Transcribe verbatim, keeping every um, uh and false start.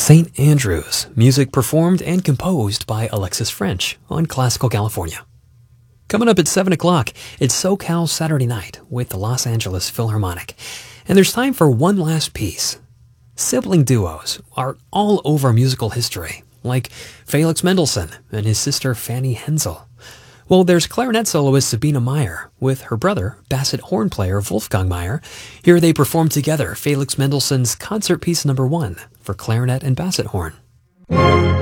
Saint Andrews, music performed and composed by Alexis French on Classical California. Coming up at seven o'clock, it's SoCal Saturday Night with the Los Angeles Philharmonic. And there's time for one last piece. Sibling duos are all over musical history, like Felix Mendelssohn and his sister Fanny Hensel. Well, there's clarinet soloist Sabina Meyer with her brother, basset horn player Wolfgang Meyer. Here they perform together Felix Mendelssohn's Concert Piece Number One for clarinet and basset horn.